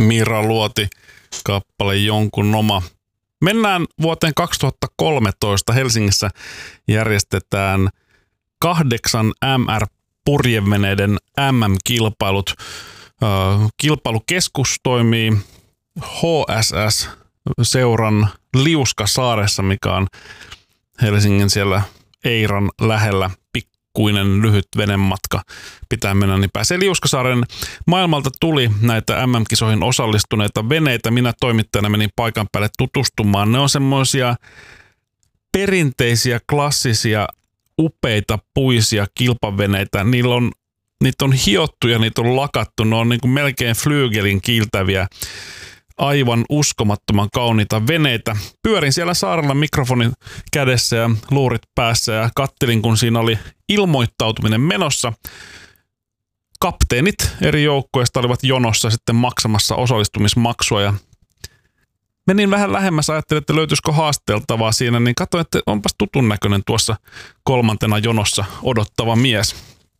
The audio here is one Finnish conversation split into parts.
Mira Luoti, kappale Jonkun oma. Mennään vuoteen 2013. Helsingissä järjestetään 8 MR-purjeveneiden MM-kilpailut. Kilpailukeskus toimii HSS-seuran Liuskasaaressa, mikä on Helsingin siellä Eiran lähellä. Pikkuinen lyhyt venematka pitää mennä, niin pääsee Liuskasaaren. Maailmalta tuli näitä MM-kisoihin osallistuneita veneitä. Minä toimittajana menin paikan päälle tutustumaan. Ne on semmoisia perinteisiä, klassisia, upeita, puisia kilpaveneitä. Niitä on hiottu ja niitä on lakattu. Ne on niin kuin melkein flyygelin kiiltäviä, aivan uskomattoman kauniita veneitä. Pyörin siellä saarella mikrofonin kädessä ja luurit päässä ja kattelin, kun siinä oli ilmoittautuminen menossa. Kapteenit eri joukkueista olivat jonossa sitten maksamassa osallistumismaksua ja menin vähän lähemmäs, ajattelin, että löytyisikö haasteltavaa siinä, niin katsoin, että onpas tutun näköinen tuossa kolmantena jonossa odottava mies.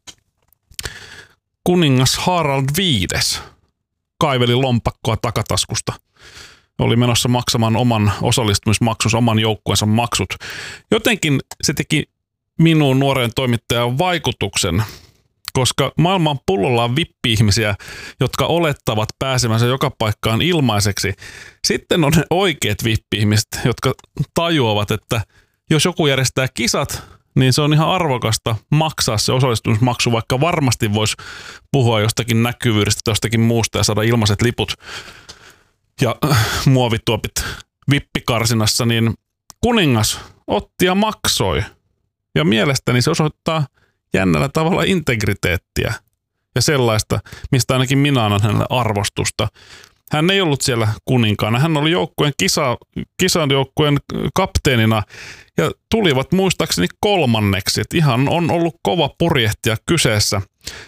Kuningas Harald V kaiveli lompakkoa takataskusta. Oli menossa maksamaan oman osallistumismaksunsa, oman joukkueensa maksut. Jotenkin se teki minuun nuoreen toimittajan vaikutuksen, koska maailman pullolla on vippi-ihmisiä, jotka olettavat pääsemänsä joka paikkaan ilmaiseksi. Sitten on ne oikeat vippi-ihmiset, jotka tajuavat, että jos joku järjestää kisat, niin se on ihan arvokasta maksaa se osallistumismaksu, vaikka varmasti voisi puhua jostakin näkyvyydestä, jostakin muusta ja saada ilmaiset liput ja muovituopit vippikarsinassa, niin kuningas otti ja maksoi. Ja mielestäni se osoittaa jännällä tavalla integriteettiä ja sellaista, mistä ainakin minä annan hänelle arvostusta. Hän ei ollut siellä kuninkaana. Hän oli kisajoukkueen kapteenina ja tulivat muistaakseni kolmanneksi. Et ihan on ollut kova purjehtija kyseessä.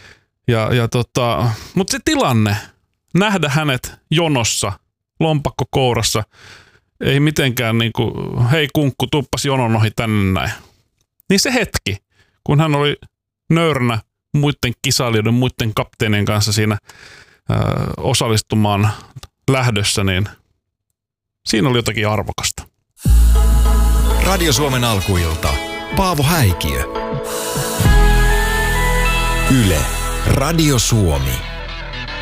Mutta se tilanne, nähdä hänet jonossa, lompakko kourassa, ei mitenkään niinku, hei kunkku, tuppas jonon ohi tänne näin. Niin se hetki, kun hän oli nöyränä muiden kisailijoiden, muiden kapteenien kanssa siinä osallistumaan lähdössä, niin siinä oli jotakin arvokasta. Radio Suomen alkuilta. Paavo Häikiö. Yle. Radio Suomi.